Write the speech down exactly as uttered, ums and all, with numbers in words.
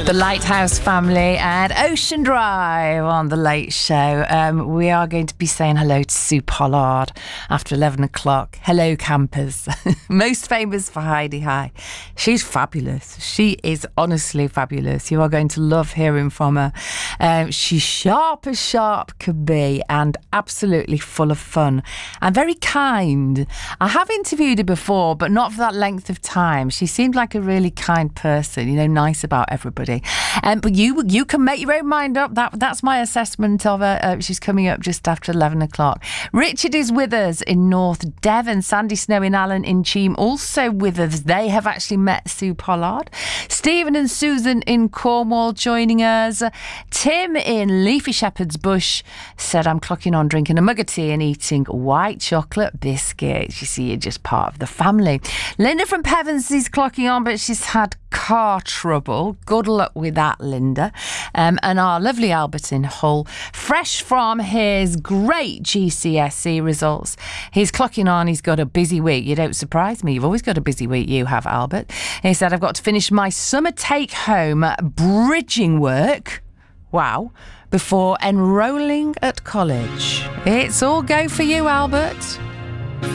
The Lighthouse Family and Ocean Drive on The Late Show. Um, we are going to be saying hello to Sue Pollard after eleven o'clock. Hello, campers. Most famous for Heidi High. She's fabulous. She is honestly fabulous. You are going to love hearing from her. Um, she's sharp as sharp can be and absolutely full of fun and very kind. I have interviewed her before, but not for that length of time. She seemed like a really kind person, you know, nice about everybody. Um, but you you can make your own mind up. That That's my assessment of her. Uh, she's coming up just after eleven o'clock. Richard is with us in North Devon. Sandy Snow in Allen in Cheam also with us. They have actually met Sue Pollard. Stephen and Susan in Cornwall joining us. Tim in Leafy Shepherd's Bush said, I'm clocking on drinking a mug of tea and eating white chocolate biscuits. You see, you're just part of the family. Linda from Pevensey is clocking on, but she's had car trouble. Good luck with that, Linda. Um, and our lovely Albert in Hull, fresh from his great G C S E results. He's clocking on. He's got a busy week. You don't surprise me. You've always got a busy week. You have, Albert. He said, I've got to finish my summer take-home bridging work. Wow. Before enrolling at college. It's all go for you, Albert.